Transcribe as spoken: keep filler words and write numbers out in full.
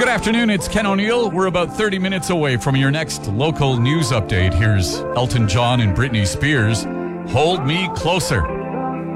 Good afternoon, it's Ken O'Neill. We're about thirty minutes away from your next local news update. Here's Elton John and Britney Spears. Hold Me Closer.